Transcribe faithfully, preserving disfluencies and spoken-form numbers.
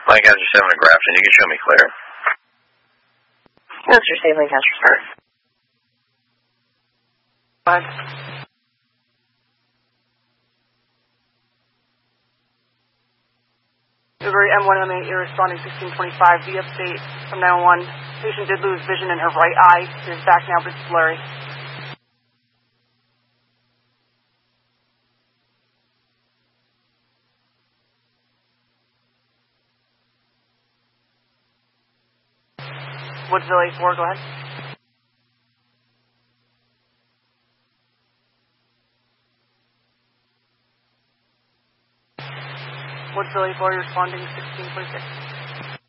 Lancaster seven to Grafton, you can show me clear. Lancaster seven, Lancaster start. Five. Delivery M one M eight, you're responding sixteen twenty-five. The update from nine one one. Patient did lose vision in her right eye. It is back now, but it's blurry. Woodsville eight four, go ahead. Woodsville eight four, you're responding sixteen twenty-six.